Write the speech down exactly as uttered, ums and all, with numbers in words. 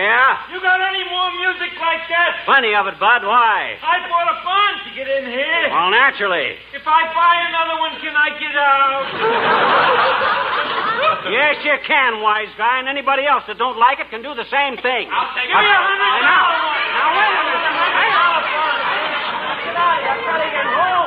Yeah? You got any more music like that? Plenty of it, Bud. Why? I bought a bond to get in here. Well, naturally. If I buy another one, can I get out? Yes, you can, wise guy, and anybody else that don't like it can do the same thing. I'll take it. Give me a hundred dollars. Now, now, wait a minute. Hang on. Get out of here. I'm trying to get home.